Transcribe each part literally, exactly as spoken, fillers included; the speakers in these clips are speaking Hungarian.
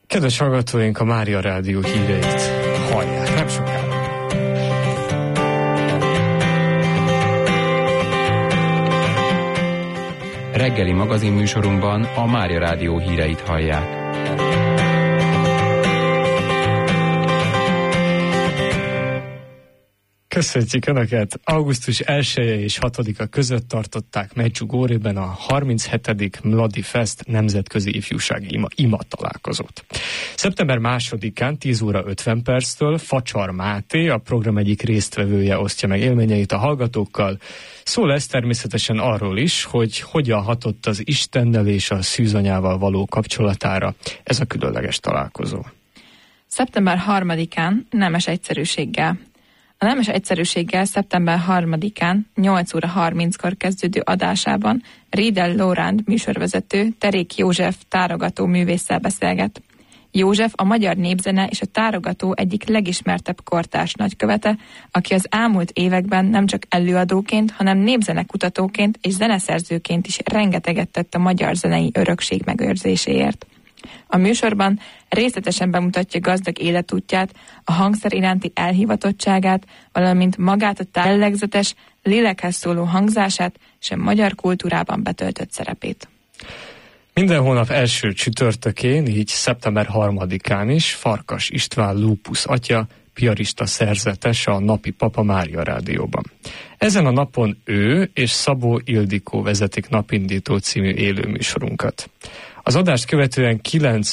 Kedves hallgatóink, a Mária Rádió híreit hallják nem sokára. Reggeli magazinműsorunkban a Mária Rádió híreit hallják. Köszönjük Önöket! augusztus elseje és hatodika között tartották Medjugorjeben a harminchetedik Mladi Fest nemzetközi ifjúsági ima, ima találkozót. Szeptember másodikán tíz óra ötven perctől Facsar Máté, a program egyik résztvevője osztja meg élményeit a hallgatókkal. Szó lesz természetesen arról is, hogy hogyan hatott az Istennel és a szűzanyával való kapcsolatára ez a különleges találkozó. Szeptember harmadikán nemes egyszerűséggel. A nemes egyszerűséggel szeptember harmadikán nyolc óra harminckor kezdődő adásában Riedel Lóránd műsorvezető Terék József tárogató művésszel beszélget. József a magyar népzene és a tárogató egyik legismertebb kortárs nagykövete, aki az elmúlt években nem csak előadóként, hanem népzenekutatóként és zeneszerzőként is rengeteget tett a magyar zenei örökség megőrzéséért. A műsorban részletesen bemutatja gazdag életútját, a hangszer iránti elhivatottságát, valamint magát a jellegzetes, lélekhez szóló hangzását és a magyar kultúrában betöltött szerepét. Minden hónap első csütörtökén, így szeptember harmadikán is Farkas István Lupus atya, piarista szerzetes a napi Papa Mária Rádióban. Ezen a napon ő és Szabó Ildikó vezetik Napindító című élőműsorunkat. Az adást követően kilenc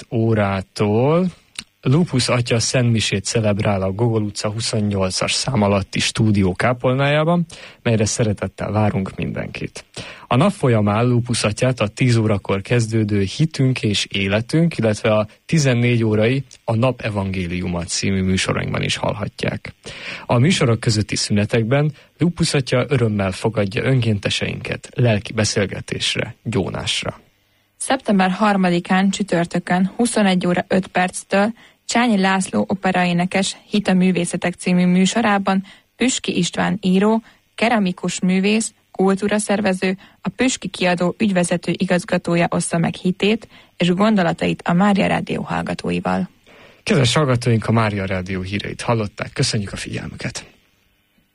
órától Lupus atya szentmisét celebrál a Gogol utca huszonnyolcas szám alatti stúdió kápolnájában, melyre szeretettel várunk mindenkit. A nap folyamán Lupus atyát a tíz órakor kezdődő Hitünk és Életünk, illetve a tizennégy órai a Nap Evangéliuma című műsorainkban is hallhatják. A műsorok közötti szünetekben Lupus atya örömmel fogadja önkénteseinket lelki beszélgetésre, gyónásra. Szeptember harmadikán csütörtökön huszonegy óra öt perctől Csányi László operaénekes Hit a művészetek című műsorában Püski István író, keramikus művész, kultúraszervező, a Püski kiadó ügyvezető igazgatója ossza meg hitét és gondolatait a Mária Rádió hallgatóival. Kedves hallgatóink, a Mária Rádió híreit hallották, köszönjük a figyelmüket!